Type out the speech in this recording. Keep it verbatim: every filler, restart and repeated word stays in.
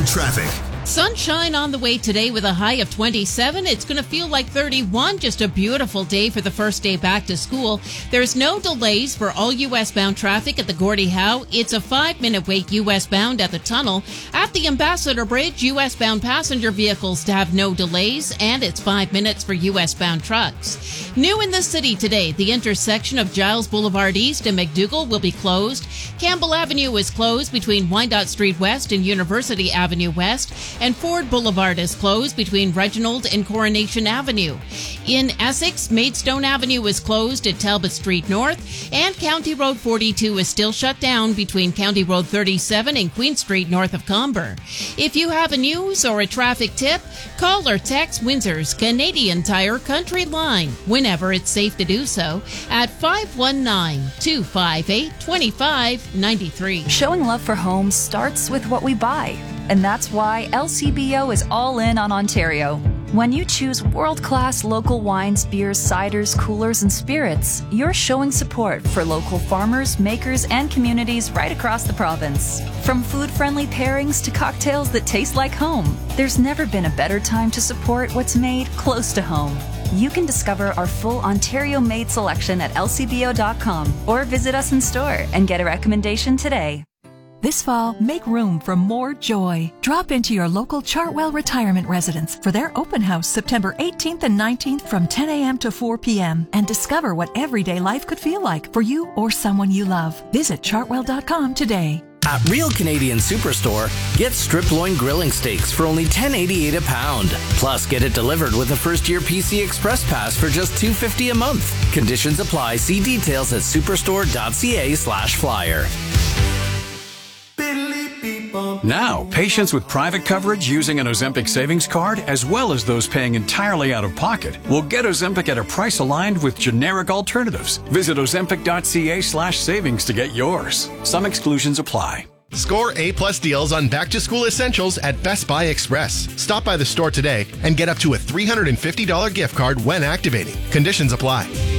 traffic. Sunshine on the way today with a high of twenty-seven. It's going to feel like thirty-one. Just a beautiful day for the first day back to school. There's no delays for all U S-bound traffic at the Gordie Howe. It's a five-minute wait U S-bound at the tunnel. At the Ambassador Bridge, U S-bound passenger vehicles to have no delays, and it's five minutes for U S-bound trucks. New in the city today, the intersection of Giles Boulevard East and McDougall will be closed. Campbell Avenue is closed between Wyandotte Street West and University Avenue West. And Ford Boulevard is closed between Reginald and Coronation Avenue. In Essex, Maidstone Avenue is closed at Talbot Street North, and County Road forty-two is still shut down between County Road thirty-seven and Queen Street north of Comber. If you have a news or a traffic tip, call or text Windsor's Canadian Tire Country Line whenever it's safe to do so at five one nine, two five eight, two five nine three. Showing love for homes starts with what we buy. And that's why L C B O is all in on Ontario. When you choose world-class local wines, beers, ciders, coolers, and spirits, you're showing support for local farmers, makers, and communities right across the province. From food-friendly pairings to cocktails that taste like home, there's never been a better time to support what's made close to home. You can discover our full Ontario-made selection at L C B O dot com or visit us in store and get a recommendation today. This fall, make room for more joy. Drop into your local Chartwell Retirement Residence for their open house September eighteenth and nineteenth from ten a.m. to four p.m. and discover what everyday life could feel like for you or someone you love. Visit Chartwell dot com today. At Real Canadian Superstore, get strip loin grilling steaks for only ten eighty-eight a pound. Plus, get it delivered with a first-year P C Express Pass for just two fifty a month. Conditions apply. See details at superstore dot c a slash flyer. Now, patients with private coverage using an Ozempic savings card, as well as those paying entirely out of pocket, will get Ozempic at a price aligned with generic alternatives. Visit ozempic dot c a slash savings to get yours. Some exclusions apply. Score A-plus deals on back-to-school essentials at Best Buy Express. Stop by the store today and get up to a three hundred fifty dollars gift card when activating. Conditions apply.